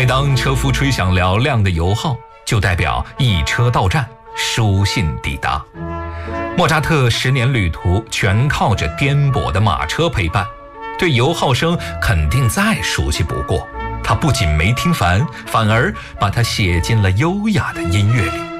每当车夫吹响嘹亮的油号，就代表一车到站，书信抵达。莫扎特10年旅途全靠着颠簸的马车陪伴，对油号声肯定再熟悉不过。他不仅没听烦，反而把它写进了优雅的音乐里。